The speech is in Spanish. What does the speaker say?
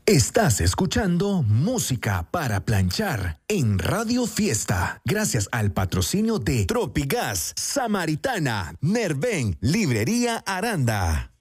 Estás escuchando Música para Planchar en Radio Fiesta, gracias al patrocinio de Tropigas, Samaritana, Nerven, Librería Aranda.